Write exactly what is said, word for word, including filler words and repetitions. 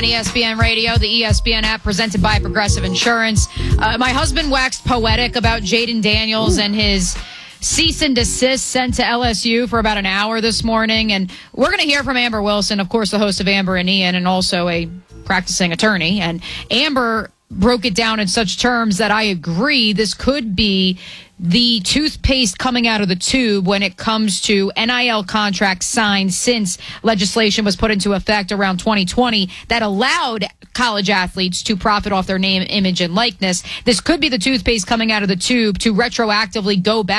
on E S P N Radio, the E S P N app presented by Progressive Insurance. Uh, my husband waxed poetic about Jaden Daniels Ooh. and his cease and desist sent to L S U for about an hour this morning. And we're going to hear from Amber Wilson, of course, the host of Amber and Ian, and also a practicing attorney. And Amber broke it down in such terms that I agree this could be the toothpaste coming out of the tube when it comes to N I L contracts signed since legislation was put into effect around twenty twenty that allowed college athletes to profit off their name, image, and likeness. This could be the toothpaste coming out of the tube to retroactively go back